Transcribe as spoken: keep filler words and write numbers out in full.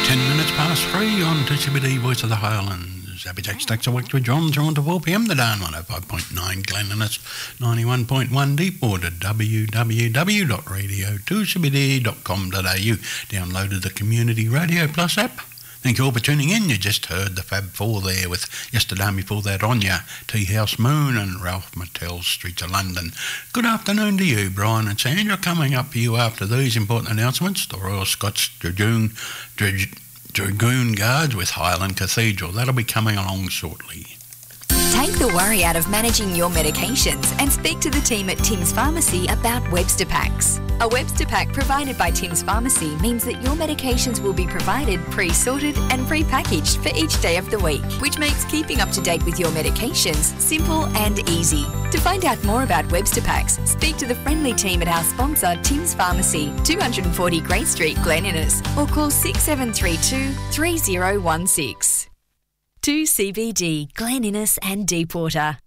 Ten minutes past three on two C B D Voice of the Highlands. Happy Jack Stacks of Work with John, two on to four p m the day on one oh five point nine Glen Innes, ninety-one point one Deepwater, w w w dot radio two c b d dot com dot a u. Downloaded the Community Radio Plus app. Thank you all for tuning in. You just heard the Fab Four there with yesterday before that Anya, Tea House Moon and Ralph Mattel's Streets of London. Good afternoon to you, Brian and Sandra. Coming up for you after these important announcements, the Royal Scots Dragoon, Dra- Dragoon Guards with Highland Cathedral. That'll be coming along shortly. Take the worry out of managing your medications and speak to the team at Tim's Pharmacy about Webster Packs. A Webster Pack provided by Tim's Pharmacy means that your medications will be provided pre-sorted and pre-packaged for each day of the week, which makes keeping up to date with your medications simple and easy. To find out more about Webster Packs, speak to the friendly team at our sponsor Tim's Pharmacy, two forty Grey Street, Glen Innes, or call six seven three two, three zero one six. two C B D, Glen Innes and Deepwater.